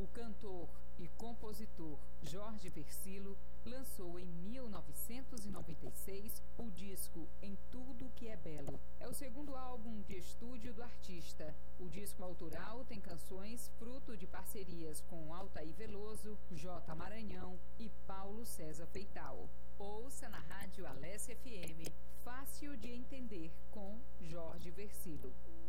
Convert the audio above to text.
O cantor e compositor Jorge Vercillo lançou em 1996 o disco Em Tudo Que É Belo. É o segundo álbum de estúdio do artista. O disco autoral tem canções fruto de parcerias com Altair Veloso, J. Maranhão e Paulo César Feital. Ouça na Rádio Alessia FM, Fácil de Entender, com Jorge Vercillo.